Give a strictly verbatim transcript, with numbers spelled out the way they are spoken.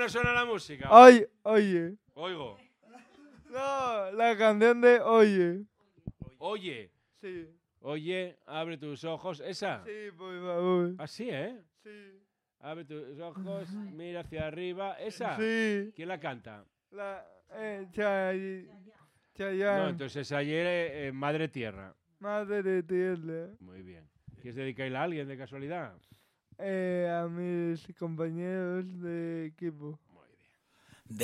no suena la música? Oye, oye. Oigo. No, la canción de Oye. Oye. Sí. Oye, abre tus ojos. ¿Esa? Sí, por favor. Así, ¿eh? Sí. Abre tus ojos, mira hacia arriba. ¿Esa? Sí. ¿Quién la canta? La, eh, Chay, No, Chayanne. entonces ayer eh, Madre Tierra. Madre de tierra. Muy bien. ¿Quieres dedicarla a alguien de casualidad? Eh, a mis compañeros de equipo.